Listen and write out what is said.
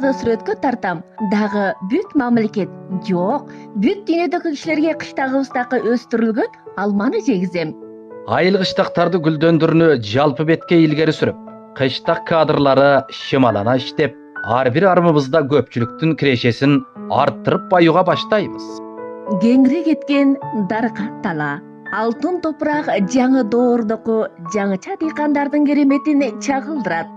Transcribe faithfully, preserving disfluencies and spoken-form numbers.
дагы сүрөткө тартам. Дагы бүт мамлекет, жок, бүт дүйнөдөгү кишилерге кыштагы устакы өстүрүлгөн алманы жегизем. Айыл кыштактарды гүлдөндүрүүнү жалпы бетке илгери сүрүп, кыштак кадрлары шымалана иштеп, ар бир армыбызда көпчүлүктүн кирешесин арттырып баюуга баштайбыз. Кеңири кеткен даркат тала, алтын топурак жаңы доордоку жаңыча дыйкандардын кереметин чагылдырат.